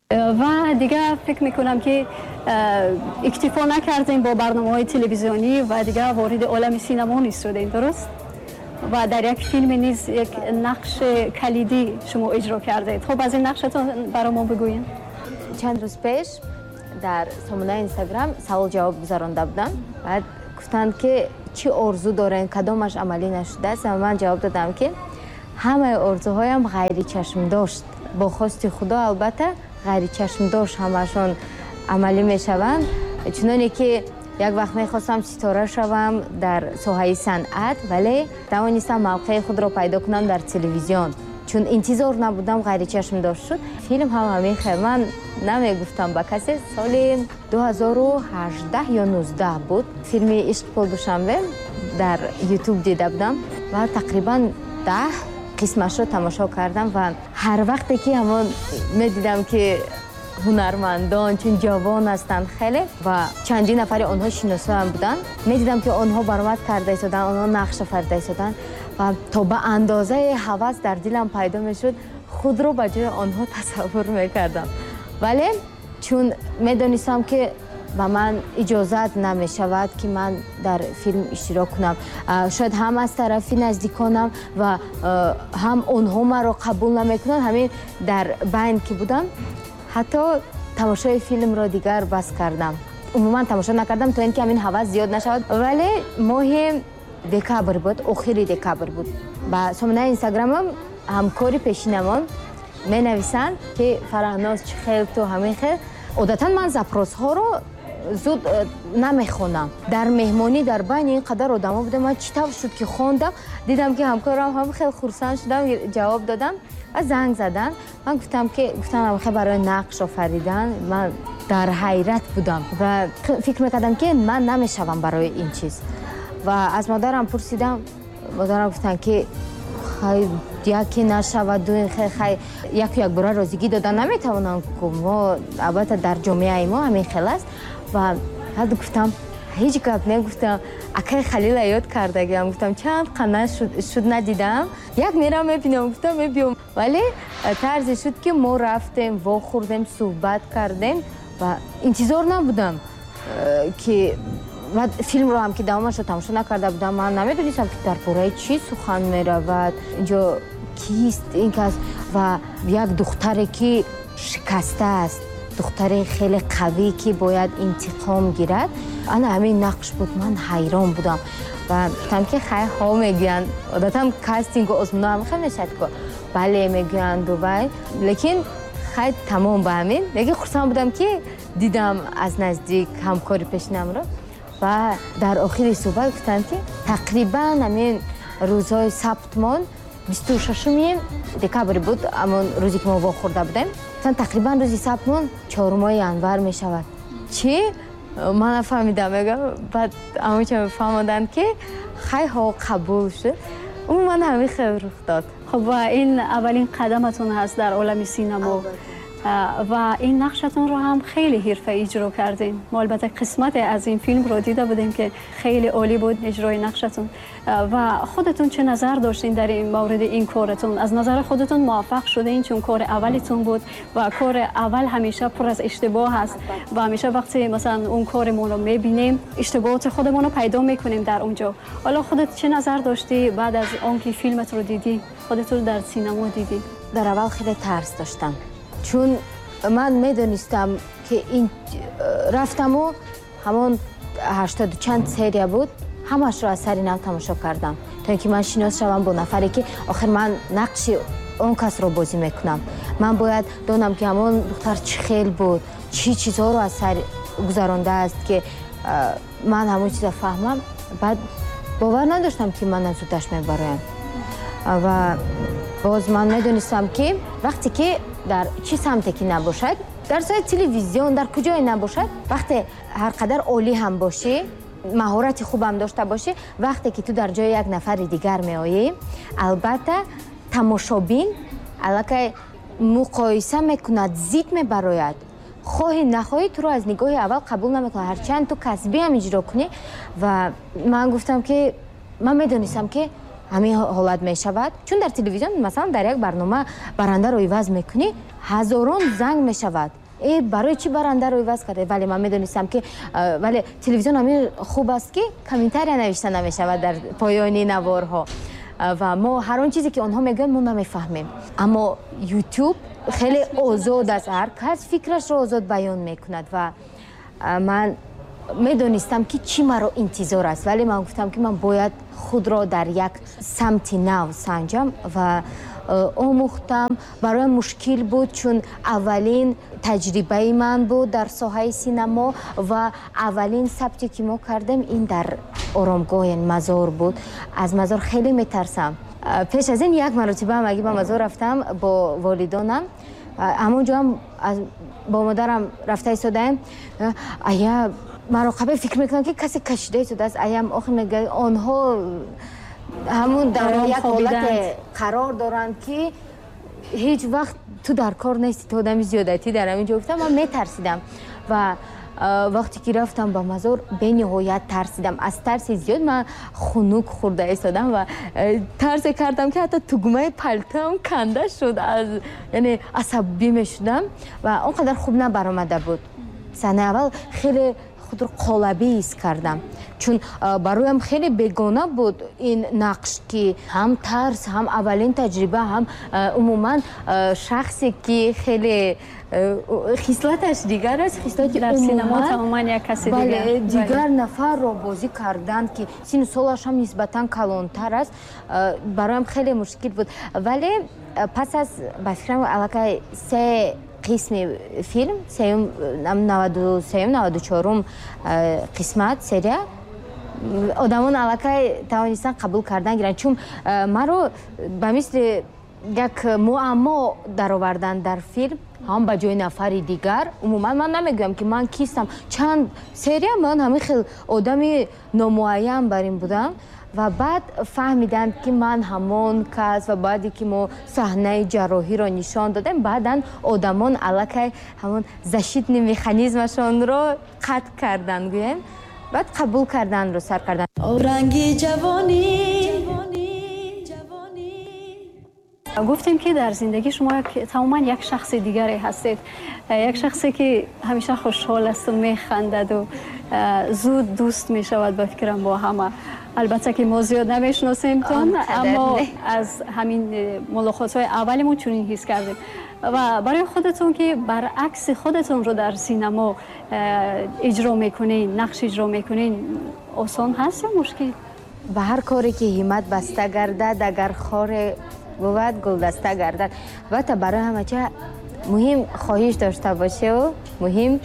و دیگه فکر میکنم که اکتفا نکردیم با برنامه‌های تلویزیونی و دیگه وارد عالم سینما نیز شدیم، درست؟ و در یک فیلم نیز یک نقش کلیدی شما اجرا کردید. خب از این نقشتون برامون بگوین. چند روز پیش در سامانه اینستاگرام سوال جواب گذرانده بودم. بعد گفتند که چی آرزو دارین، کدامش عملی نشده است. من جواب دادم که همه آرزوهایم غیر چشم داشت، با خواست خدا البته غیر چشم داشت همشون عملی میشوند. چنانه که یک وقت میخواستم ستاره شوم در ساحه صنعت، ولی توانستم موقع خود را پیدا کنم در تلویزیون. چون انتظار نبودم غیر چشم داشت شد. فیلم هم همین خیلی من نمیگفتم با کسی. سال 2018 یا 19 بود. فیلم عشق پل دوشنبه در یوتیوب دیده بودم و تقریبا 10 قسمش رو تماشا کردم و هر وقتی که همون میدیدم که هنرمندان چون جوان هستند خیلی و چندین نفر آنها شناسا هم بودن، میدیدم که آنها برآمد کرده شدن، آنها نقش آفریده شدن و تا به اندازه هوس در دلم پیدا میشد خود رو به جای آنها تصور میکردم. ولی چون میدانستم که و من اجازت نمی شود که من در فیلم اشتراک کنم، شاید هم از طرفی نزدیکانم و هم آنها مرا قبول نمی کنند، همین در بین که بودم حتی تماشای فیلم را دیگر بس کردم. عموما تماشا نکردم تا اینکه همین هوس زیاد نشود. ولی ماه دکبر بود، آخر دکبر بود. با سامانه اینستاگرامم همکاری پیشینمان می نویسند که فرهناز چه خیلی تو همین خیلی. عادتا من زپراس ها رو زود نمیخونم. در مهمانی در بین اینقدر آدما بودم، من چطور شد که خوندم دیدم که همکارم هم خیلی خرسند شدم، جواب دادم و زنگ زدن. من گفتم خیلی برای نقش آفریدن. من در حیرت بودم و فکر میکردم که من نمیشوم برای این چیز و از مادرم پرسیدم. مادرم گفتن که یکی نشود دو خیلی یک بار رازیگی دادن نمیتوانم که ما البته در جامعه ما همین خیلی است و بعد گفتم هیچ گپ نگفتم. اکای خلیل یاد کرده گفتم چند قناه شد ندیدم، یک میرم میبینم گفتم میبینم. ولی طرزی شد که ما رفتیم و خوردیم صحبت کردیم و انتظار نبودم که و فیلم رو هم که دوامش رو تماشا نکرده بودم. من نمیدونستم که در باره چی سخن میرود، اینجا کیست این کس و یک دختری که شکسته است، دختری خیلی قوی که باید انتقام گیرد. انا همین نقش بود. من حیران بودم و گفتم که خیلی ها میگن عادتا کاستینگ و آزمون هم خیلی نشد که بله میگن دوباره، لیکن خیلی تمام به همین. لیکن خرسند بودم که دیدم از نزدیک همکاری پیشینم رو و در آخر صحبت گفتن که تقریبا همین روزهای سبتمان 26 دکبر بود، اما روزی که ما واخورده بودیم. تقریبا روزی سبتمان 4 ینور می شود. چی؟ من فهمیدم. بعد اما چه فهمیدن که خیلی ها قبول شد. اون من همین خیلی رخ داد. خب و این اولین قدمتون هست در عالم سینما و این نقشتون رو هم خیلی حرفه‌ای اجرا کردین. ما البته قسمت از این فیلم رو دیده بودیم که خیلی عالی بود اجرای نقشتون. و خودتون چه نظر داشتین در این مورد این کارتون؟ از نظر خودتون موفق شدین؟ چون کار اولتون بود و کار اول همیشه پر از اشتباه هست و همیشه وقتی مثلا اون کارمون رو میبینیم اشتباهات خودمون رو پیدا میکنیم در اونجا. حالا خودت چه نظر داشتی بعد از آنکه فیلمت رو دیدی، خودت رو در سینما دیدی؟ در اول خیلی ترس داشتم، چون من میدونستم که این رفتم و همون 80 چند سری بود، همش رو از سری نو تماشا کردم تا اینکه من شناس شوم با نفری که آخر من نقش اون کس رو بازی میکنم. من باید دونم که همون دختر چه خیل بود، چی چیزها رو از سر گذرانده است که من همون چیزا فهمم. بعد باور نداشتم که من از زودش میبرایم و باز من میدونستم که وقتی که در چی سمتی که نباشد، در سایت تلویزیون در کجای نباشد، وقتی هر قدر عالی هم باشی، مهارت خوب هم داشته باشی، وقتی که تو در جای یک نفر دیگر میایی، البته تماشابین علاقه مقایسه میکند، زید میبراید، خواهی نخواهی تو رو از نگاه اول قبول نمیکنه، هرچند تو کسبی هم اجرا کنی. و من گفتم که من میدونستم که همین حالت می شود، چون در تلویزیون مثلا در یک برنامه برنده رو عوض میکنی، هزاران زنگ می شود برای چی برنده رو عوض کرده؟ ولی من میدونستم که ولی تلویزیون همین خوب است که کامنتاری نوشته نمیشود در پایانی نوارها و ما هر اون چیزی که آنها میگن ما نمیفهمیم. اما یوتیوب خیلی آزاد است، هر کس فکرش رو آزاد بیان میکند و من میدونستم که چی مرا انتظار است، ولی من گفتم که من باید خود را در یک سمت نو سنجم و آموختم. برای مشکل بود چون اولین تجربه من بود در ساحه سینما و اولین ثبتی که ما کردیم این در آرامگاه مزار بود. از مزار خیلی میترسم. پیش از این یک مرتبه هم اگه به مزار رفتم با والدانم، همونجا هم با مادرم رفته ایستادیم، ایا مراقبه فکر میکنم که کسی کشیده ایستاده است، ایم آخه میگه آنها همون در یک حالت قرار دارند که هیچ وقت تو در کار نیستی، تو آدم زیادتی در همینجا گفتم. من میترسیدم و وقتی که رفتم به مزار به نهایت ترسیدم. از ترس زیاد من خنک خورده ایستادم و ترس کردم که حتی تگمه پلتم کنده شد، یعنی عصبی میشدم و اونقدر خوب نبرآمده بود. صحنه اول خیلی خود رو قالبی حس کردم چون برایم خیلی بیگانه بود این نقش که هم ترس، هم اولین تجربه، هم عموما شخصی که خیلی خصلتش دیگر است، خصلت در سینما تماما یک کسی دیگر نفر رو بازی کردن که سن سالش هم نسبتا کلانتر است، برایم خیلی مشکل بود. ولی پس از بفکرم علاقه سه قسم فیلم، سوم 94 قسمت سری آدمان علاقه توانستن قبول کردن گیرن، چون مرا به مثل یک معما در آوردن در فیلم هم به جای نفر دیگر. عموما من نمیگم که من کیستم، چند سری من همه خیلی آدمی نامعین بر این بودم و بعد فهمیدن که من همان کس و بعدی که ما صحنه جراحی را نشان دادیم بعدن آدمان علاقه همون زشید مکانیزمشان را قطع کردن گویم، بعد قبول کردن رو سر کردن. رنگی جوانی گفتیم که در زندگی شما تماما یک شخص دیگری هستید، یک شخصی که همیشه خوشحال است و میخندد و زود دوست میشود به فکرم با همه. البته که ما زیاد نمیشناسیم تون، اما از همین ملاقات های اولمون چنین حس کردیم. و برای خودتون که برعکس خودتون رو در سینما اجرا میکنین، نقش اجرا میکنین، آسان هست یا مشکل؟ به هر کاری که همت بسته گردد، اگر خار بود گلدسته گردد. و تا برای همه چه مهم خواهش داشته باشه و مهم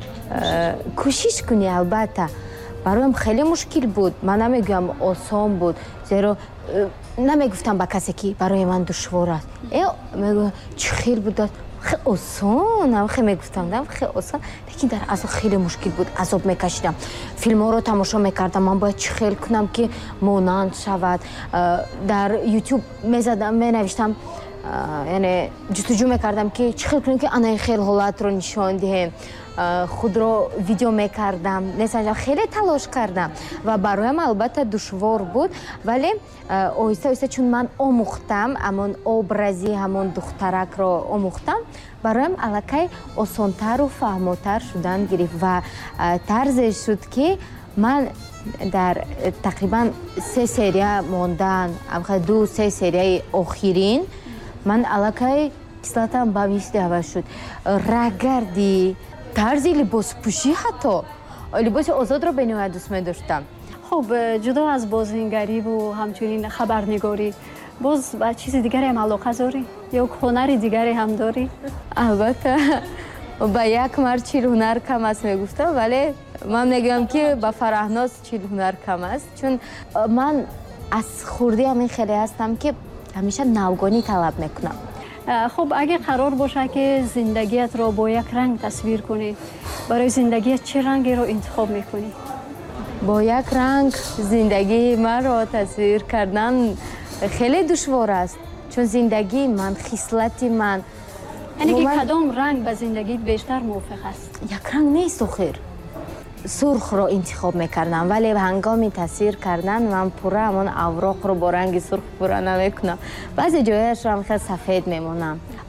کوشش کنی. البته برایم خیلی مشکل بود، من نمیگم آسان بود، زیرا نمیگفتم به کسی که برای من دشوار است، میگم چه خیلی بود، خیلی آسان، خیلی میگفتم خیلی آسان، لیکن در اصل خیلی مشکل بود. عذاب میکشیدم، فیلم ها رو تماشا میکردم، من باید چه خیلی کنم که مانند شود. در یوتیوب میزدم، مینوشتم، یعنی جستجو میکردم که چه خیلی کنم که آنها خیلی حالت رو نشان دهم، خود رو ویدیو میکردم، نسنجم، خیلی تلاش کردم و برایم البته دشوار بود، ولی آهسته آهسته چون من آموختم، همون ابرازی همون دخترک رو آموختم، برایم علاقه آسانتر و فهماتر شدن گرفت و طرزش شد که من در تقریبا 3 سری ماندن، 2-3 سری آخرین من علاقه کسلتم به میسته عوض شد. رگردی، طرز لباس پوشی، حتی لباس آزاد رو به نوع دوست می داشتم. خب جدا از بازنگری و همچنین خبرنگاری، باز با چیز دیگری هم علاقه داری؟ یا هنر دیگری هم داری؟ البته با یک مرد 40 هنر کم است میگفتم، ولی من میگم که با فرهناز 40 هنر کم است، چون من از خوردی همین خیلی هستم که همیشه نوگانی طلب میکنم. خب اگه قرار باشه که زندگیت رو با یک رنگ تصویر کنی، برای زندگیت چه رنگی رو انتخاب میکنی؟ با یک رنگ زندگی من رو تصویر کردن خیلی دشوار است، چون زندگی من، خصلت من، یعنی که کدام رنگ به زندگیت بیشتر موافق است؟ یک رنگ نیست آخر. سرخ رو انتخاب میکردم، ولی هنگام تصویر کردن من پورا همون اوراق رو با رنگ سرخ پورا نمیکنم، بعضی جایش رو هم خیلی سفید میمونم.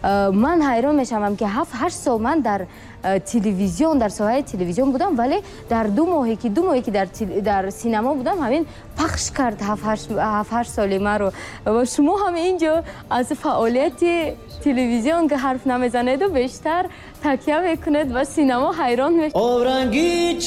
من حیران میشم که 7-8 سال من در تلویزیون در ساحه تلویزیون بودم، ولی در دو ماهی که در سینما بودم همین پخش کرد 7-8 سال ما رو. و شما هم اینجا از فعالیت تلویزیون که حرف نمیزنید و بیشتر تکیه میکنید و سینما حیران میشید. آبرنگی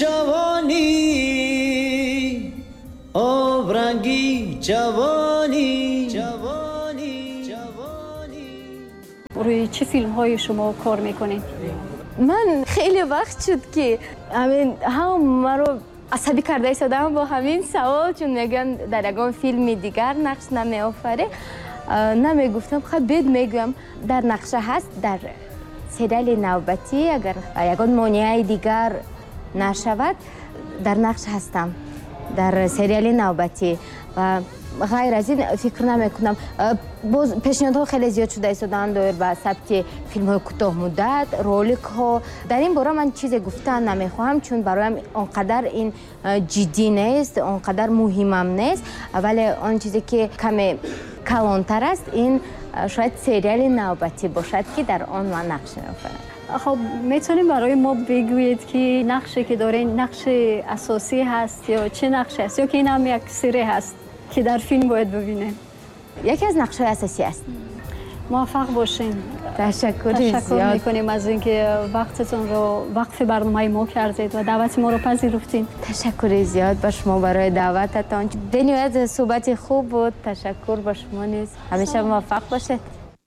جوانی، آبرنگی جوانی، جوانی، جوانی. روی چه فیلم های شما کار میکنید؟ من خیلی وقت شد که هم ما رو عصبی کرده ایستادم با همین سوال، چون میگن در یگان فیلم دیگر نقش نمی‌آفره. نمیگفتم، خب بد میگم در نقشه هست. در سریال نوبتی اگر یگان مانعی دیگر نشود در نقش هستم در سریال نوبتی و غیر از این فکر نمیکنم. باز پیشنهادها خیلی زیاد شده ایستادن دور با ثبت فیلم های کوتاه مدت، رولک ها. در این باره من چیزی گفتن نمیخواهم، چون برایم اونقدر این جدی نیست، اونقدر مهمم نیست. ولی آن چیزی که کمی کلانتر است این شاید سریال نوبتی باشد که در آن من نقش می‌آفرم. خب میتونیم برای ما بگویید که نقشی که دارین نقش اساسی هست یا چه نقشی است، یا که این هم یک سری هست که در فیلم باید ببینیم؟ یکی از نقش‌های اساسی است. موفق باشین. تشکر میکنیم از اینکه وقتتون رو وقف برنامه ما کردید و دعوت ما رو پذیرفتین. تشکر زیاد به شما برای دعوتتان. دنیایت صحبت خوب بود. تشکر به شما نیز. همیشه موفق باشید.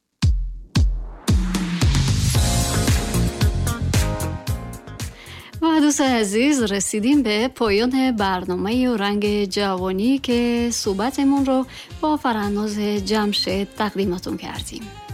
و دوست عزیز، رسیدیم به پایان برنامه رنگ جوانی که صحبتمون رو با فرهناز جمشید تقدیمتون کردیم.